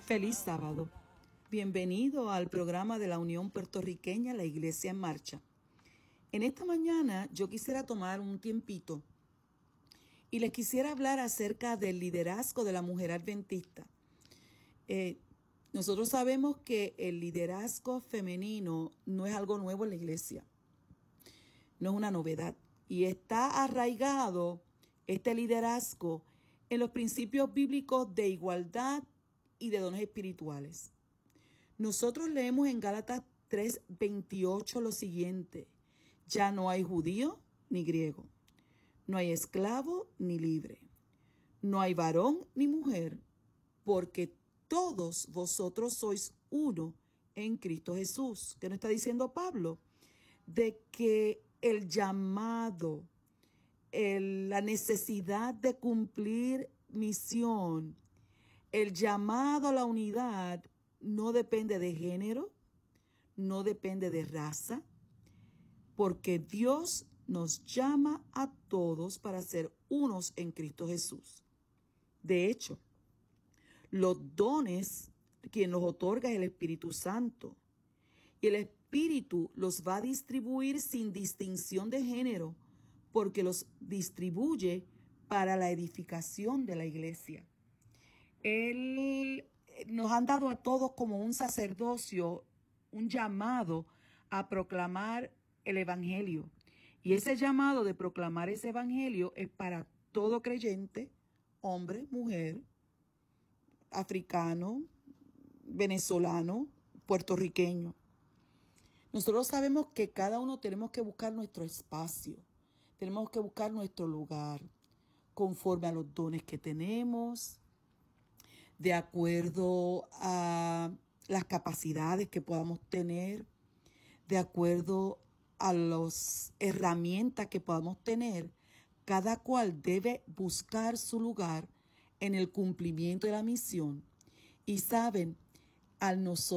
Feliz sábado. Bienvenido al programa de la Unión Puertorriqueña, la Iglesia en Marcha. En esta mañana yo quisiera tomar un tiempito y les quisiera hablar acerca del liderazgo de la mujer adventista. Nosotros sabemos que el liderazgo femenino no es algo nuevo en la iglesia, no es una novedad, y está arraigado este liderazgo en los principios bíblicos de igualdad y de dones espirituales. Nosotros leemos en Gálatas 3:28 lo siguiente: ya no hay judío ni griego, no hay esclavo ni libre, no hay varón ni mujer, porque todos vosotros sois uno en Cristo Jesús. ¿Qué nos está diciendo Pablo? De que el llamado, la necesidad de cumplir misión, el llamado a la unidad no depende de género, no depende de raza, porque Dios nos llama a todos para ser unos en Cristo Jesús. De hecho, los dones quien los otorga es el Espíritu Santo, y el Espíritu los va a distribuir sin distinción de género, porque los distribuye para la edificación de la iglesia. Él nos han dado a todos como un sacerdocio, un llamado a proclamar el evangelio. Y ese llamado de proclamar ese evangelio es para todo creyente, hombre, mujer, africano, venezolano, puertorriqueño. Nosotros sabemos que cada uno tenemos que buscar nuestro espacio, tenemos que buscar nuestro lugar, conforme a los dones que tenemos, de acuerdo a las capacidades que podamos tener, de acuerdo a las herramientas que podamos tener. Cada cual debe buscar su lugar en el cumplimiento de la misión. Y saben, al nosotros